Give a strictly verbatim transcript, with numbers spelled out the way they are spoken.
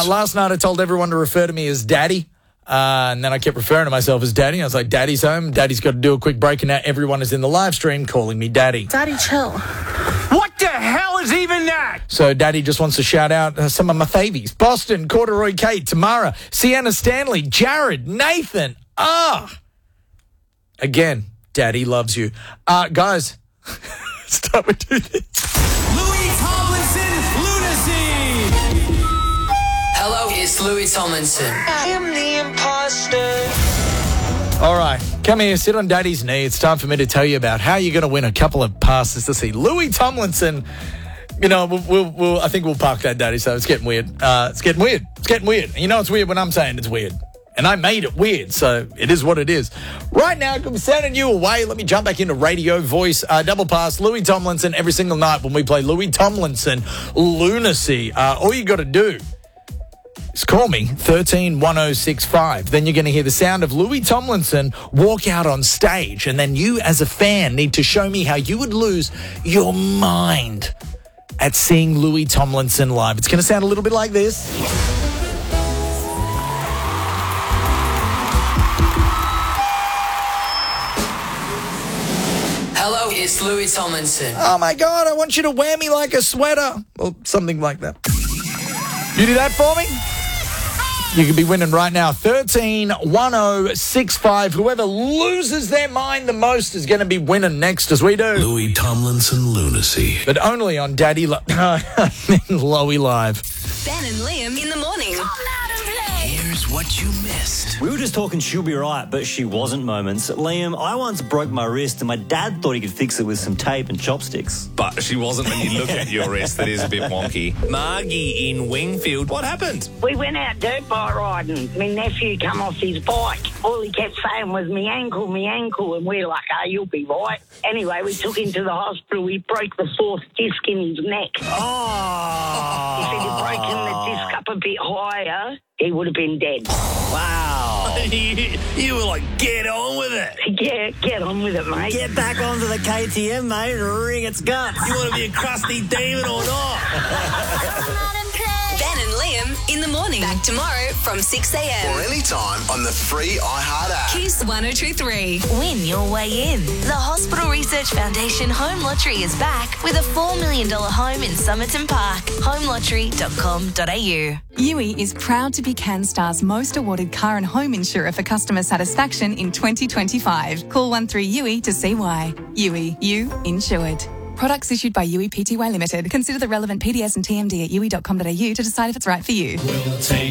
Uh, last night I told everyone to refer to me as Daddy. Uh, and then I kept referring to myself as Daddy. I was like, Daddy's home. Daddy's got to do a quick break. And now everyone is in the live stream calling me Daddy. Daddy, chill. What the hell is even that? So Daddy just wants to shout out uh, some of my favies. Boston, Corduroy Kate, Tamara, Sienna Stanley, Jared, Nathan. Ah. Again, Daddy loves you. Uh, guys, it's time we do this. Louis Tomlinson, Lunacy. Hello, it's Louis Tomlinson. I am the imposter. All right, come here, sit on Daddy's knee. It's time for me to tell you about how you're going to win a couple of passes to see Louis Tomlinson. You know, we'll, we'll, we'll, I think we'll park that, Daddy, so it's getting weird. Uh, it's getting weird. It's getting weird. You know it's weird when I'm saying it's weird. And I made it weird, so it is what it is. Right now, I'm sending you away. Let me jump back into radio voice. Uh, double pass, Louis Tomlinson, every single night when we play Louis Tomlinson Lunacy. Uh, all you got to do is call me, thirteen one oh six five. Then you're going to hear the sound of Louis Tomlinson walk out on stage. And then you, as a fan, need to show me how you would lose your mind at seeing Louis Tomlinson live. It's going to sound a little bit like this. Hello, it's Louis Tomlinson. Oh, my God, I want you to wear me like a sweater. Or something like that. You do that for me? You could be winning right now. thirteen one oh six five. Whoever loses their mind the most is going to be winning next as we do. Louis Tomlinson Lunacy. But only on Daddy Li- Lowy Live. Ben and Liam in the morning. Here's what you missed. We were just talking she'll be right, but she wasn't moments. Liam, I once broke my wrist and my dad thought he could fix it with some tape and chopsticks. But she wasn't when you look at your wrist. That is a bit wonky. Margie in Wingfield, what happened? We went out dirt bike riding. My nephew come off his bike. All he kept saying was, me ankle, me ankle. And we're like, oh, you'll be right. Anyway, we took him to the hospital. We broke the fourth disc in his neck. Oh! If he'd have broken the disc up a bit higher, he would have been dead. Wow. you, you were like, get on with it. Yeah, get on with it, mate. Get back onto the K T M, mate, and wring its guts. You want to be a crusty demon or not? Ben and Liam in the morning. Back tomorrow from six a.m. Or anytime on the free iHeart app. Kiss one oh two three. Win your way in. The Hospital Research Foundation Home Lottery is back with a four million dollars home in Somerton Park. home lottery dot com dot a u. U I is proud to be CanStar's most awarded car and home insurer for customer satisfaction in twenty twenty-five. Call one three U I to see why. U I, you insured. Products issued by U I Pty Limited. Consider the relevant P D S and T M D at u i dot com dot a u to decide if it's right for you. We'll take